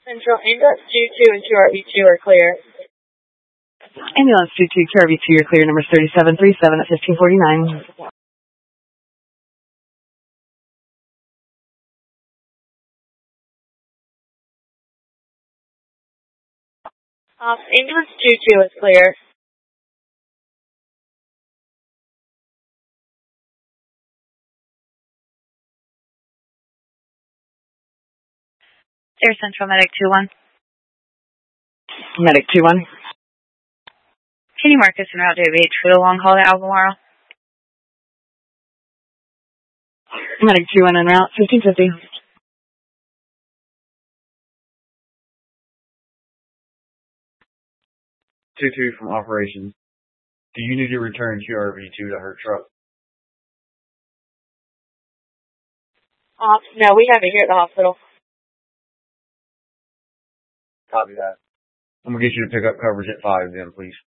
Central Ambulance 22 and QRV2 are clear. Ambulance 22, QRV2, you're clear. Number 3737 at 1549. Ambulance 22 is clear. Air Central Medic 2-1. Medic 2-1. Can you mark us en route to ABH for the long haul to Albemarle? Medic 2-1 en route, 1550. 2-2 from operations. Do you need to return QRV2 to her truck? No, we have it here at the hospital. Copy that. I'm going to get you to pick up coverage at 5 then, please.